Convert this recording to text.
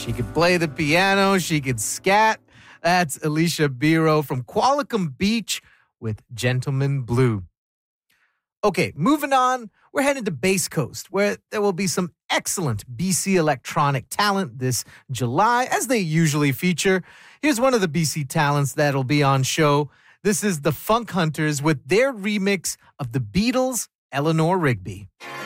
She could play the piano. She could scat. That's Alicia Biro from Qualicum Beach with Gentleman Blue. Okay, moving on. We're headed to Bass Coast, where there will be some excellent BC electronic talent this July, as they usually feature. Here's one of the BC talents that'll be on show. This is the Funk Hunters with their remix of the Beatles' Eleanor Rigby.